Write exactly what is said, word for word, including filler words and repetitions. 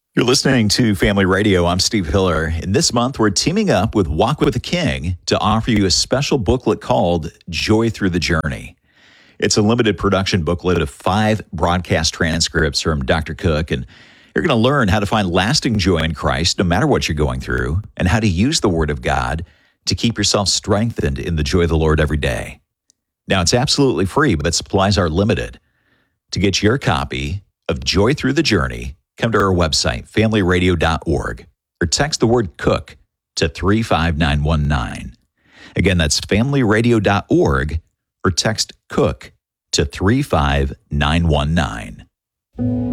You're listening to Family Radio. I'm Steve Hiller. And this month, we're teaming up with Walk with the King to offer you a special booklet called Joy Through the Journey. It's a limited production booklet of five broadcast transcripts from Doctor Cook, and you're going to learn how to find lasting joy in Christ no matter what you're going through, and how to use the Word of God to keep yourself strengthened in the joy of the Lord every day. Now, it's absolutely free, but supplies are limited. To get your copy of Joy Through the Journey, come to our website, family radio dot org, or text the word COOK to three five nine one nine. Again, that's family radio dot org, or text COOK to three five nine one nine.